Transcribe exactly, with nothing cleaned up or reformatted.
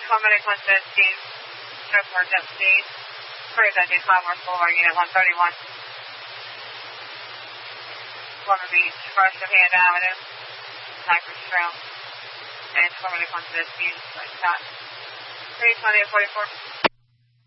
one medic one fifteen, Airport Jet Speed, Cruise I D Commerce Boulevard, Unit one thirty-one. Plymouth Beach, First-Hand Avenue, Cypress Trail, and one medic one fifteen, right shot. three twenty at forty-four.